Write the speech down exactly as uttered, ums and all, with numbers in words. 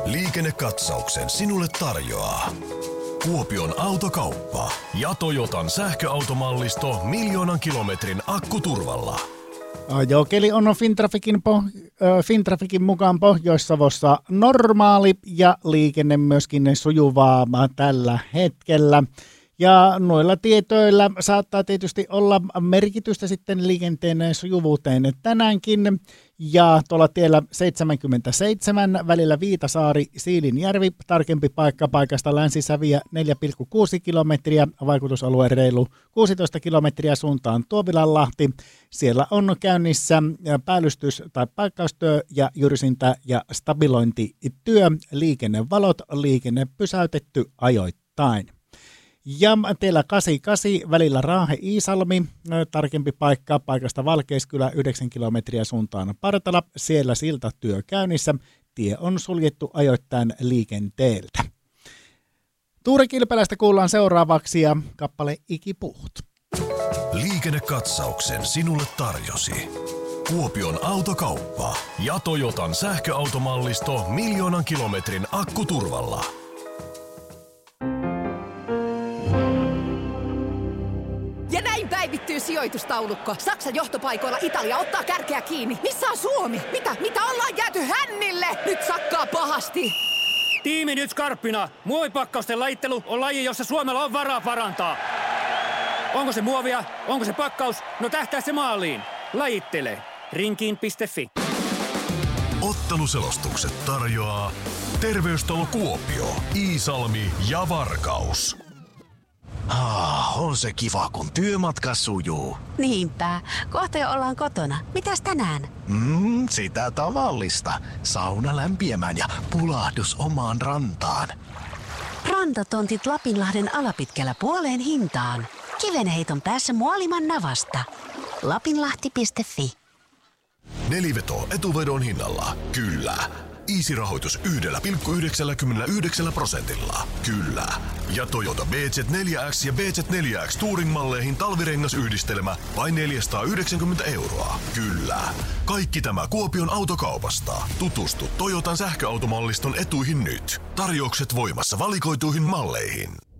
Liikennekatsauksen sinulle tarjoaa Kuopion Autokauppa ja Toyotan sähköautomallisto miljoonan kilometrin akkuturvalla. Ajokeli on Fintraficin, po- Fintraficin mukaan Pohjois-Savossa normaali ja liikenne myöskin sujuvaa tällä hetkellä. Ja noilla tietoilla saattaa tietysti olla merkitystä sitten liikenteen sujuvuuteen tänäänkin. Ja tuolla tiellä seitsemänkymmentäseitsemän välillä Viitasaari-Siilinjärvi, tarkempi paikka paikasta Länsi-Säviä neljä pilkku kuusi kilometriä, vaikutusalue reilu kuusitoista kilometriä suuntaan Tuovilanlahti. Siellä on käynnissä päällystys- tai paikkaustyö ja jyrsintä- ja stabilointityö, liikennevalot, liikenne pysäytetty ajoittain. Ja teillä kahdeksankymmentäkahdeksan välillä Raahe-Iisalmi, tarkempi paikka paikasta Valkeiskylä yhdeksän kilometriä suuntaan Partala. Siellä siltatyö käynnissä. Tie on suljettu ajoittain liikenteeltä. Tuuri Kilpeläistä kuullaan seuraavaksi ja kappale Ikipuut. Liikennekatsauksen sinulle tarjosi Kuopion Autokauppa ja Toyotan sähköautomallisto miljoonan kilometrin akkuturvalla. Ja näin päivittyy sijoitustaulukko. Saksan johtopaikoilla Italia ottaa kärkeä kiinni. Missä on Suomi? Mitä? Mitä ollaan jääty hännille? Nyt sakkaa pahasti. Tiimi nyt skarppina. Muovipakkausten lajittelu on laji, jossa Suomella on varaa parantaa. Onko se muovia? Onko se pakkaus? No tähtää se maaliin. Lajittele. Rinkiin piste fi. Otteluselostukset tarjoaa Terveystalo Kuopio, Iisalmi ja Varkaus. Ah, on se kiva, kun työmatka sujuu. Niinpä. Kohta jo ollaan kotona. Mitäs tänään? Mm, sitä tavallista. Sauna lämpiämään ja pulahdus omaan rantaan. Rantatontit Lapinlahden alapitkällä puoleen hintaan. Kivenheiton päässä Muoliman navasta. lapinlahti piste fi. Neliveto etuvedon hinnalla. Kyllä. Easy-rahoitus yhdellä pilkku yhdeksänkymmentäyhdeksän prosentilla. Kyllä. Ja Toyota B Z neljä X ja B Z neljä X Touring-malleihin talvirengasyhdistelmä vain neljäsataayhdeksänkymmentä euroa. Kyllä. Kaikki tämä Kuopion Autokaupasta. Tutustu Toyotan sähköautomalliston etuihin nyt. Tarjoukset voimassa valikoituihin malleihin.